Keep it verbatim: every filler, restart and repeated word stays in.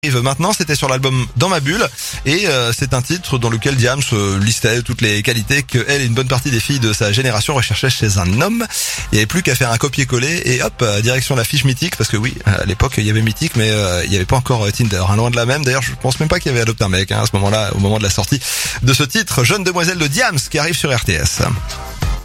Maintenant, c'était sur l'album Dans ma bulle et euh, c'est un titre dans lequel Diams euh, listait toutes les qualités que elle et une bonne partie des filles de sa génération recherchaient chez un homme. Il n'y avait plus qu'à faire un copier-coller et hop, euh, direction la fiche mythique, parce que oui, à l'époque il y avait Mythique, mais euh, il n'y avait pas encore euh, Tinder, hein, loin de la même. D'ailleurs, je pense même pas qu'il y avait Adopte un mec hein, à ce moment-là, au moment de la sortie de ce titre, Jeune demoiselle de Diams, qui arrive sur R T S.